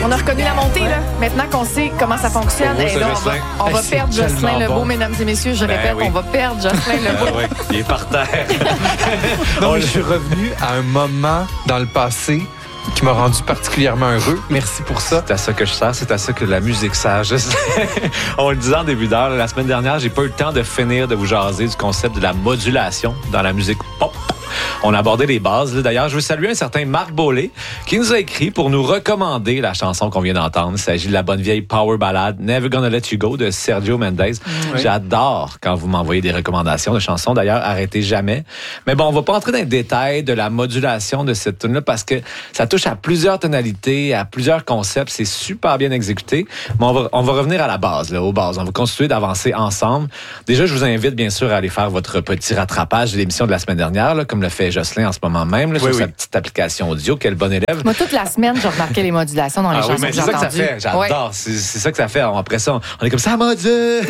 On a reconnu la montée, là. Maintenant qu'on sait comment ça fonctionne, Pour vous, et là, on va c'est perdre Jocelyn tellement Lebeau, bon. mesdames et messieurs. Je répète, oui. on va perdre Jocelyn Lebeau. Oui, il est par terre. Non, mais je suis revenu à un moment dans le passé qui m'a rendu particulièrement heureux. Merci pour ça. C'est à ça que je sers, c'est à ça que la musique sert. On le disait en début d'heure, la semaine dernière, j'ai pas eu le temps de finir de vous jaser du concept de la modulation dans la musique pop. On a abordé les bases. D'ailleurs, je veux saluer un certain Marc Beaulé qui nous a écrit pour nous recommander la chanson qu'on vient d'entendre. Il s'agit de la bonne vieille power ballade Never Gonna Let You Go de Sergio Mendes. Oui. J'adore quand vous m'envoyez des recommandations de chansons. D'ailleurs, arrêtez jamais. Mais bon, on va pas entrer dans les détails de la modulation de cette tune-là parce que ça touche à plusieurs tonalités, à plusieurs concepts. C'est super bien exécuté. Mais on va revenir à la base, là, aux bases. On va continuer d'avancer ensemble. Déjà, je vous invite bien sûr à aller faire votre petit rattrapage de l'émission de la semaine dernière, là, comme le fait Jocelyn en ce moment même, là, sur sa petite application audio. Quel bon élève. Moi, toute la semaine, je remarquais les modulations dans les chansons oui, mais que c'est j'ai ça que ça entendues. fait. J'adore. Ouais. C'est ça que ça fait. Après ça, on est comme ça, module.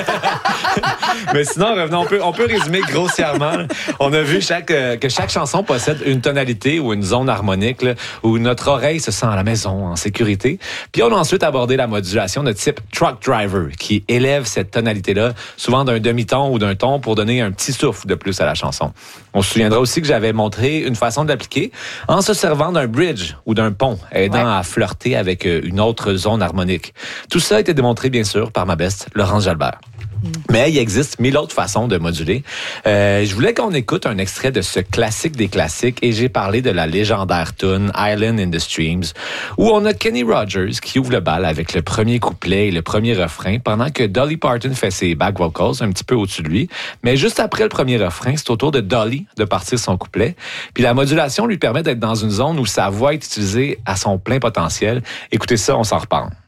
Mais sinon, revenons, on peut résumer grossièrement. Là. On a vu que chaque chanson possède une tonalité ou une zone harmonique là, où notre oreille se sent à la maison, en sécurité. Puis on a ensuite abordé la modulation de type truck driver, qui élève cette tonalité-là, souvent d'un demi-ton ou d'un ton pour donner un petit souffle de plus à la chanson. On se souviendra aussi que j'avais montré une façon de l'appliquer en se servant d'un bridge ou d'un pont, aidant à flirter avec une autre zone harmonique. Tout ça a été démontré, bien sûr, par ma beste, Laurence Jalbert. Mais il existe 1000 autres façons de moduler. Je voulais qu'on écoute un extrait de ce classique des classiques et j'ai parlé de la légendaire tune Island in the Streams où on a Kenny Rogers qui ouvre le bal avec le premier couplet et le premier refrain pendant que Dolly Parton fait ses back vocals un petit peu au-dessus de lui. Mais juste après le premier refrain, c'est au tour de Dolly de partir son couplet. Puis la modulation lui permet d'être dans une zone où sa voix est utilisée à son plein potentiel. Écoutez ça, on s'en reparle.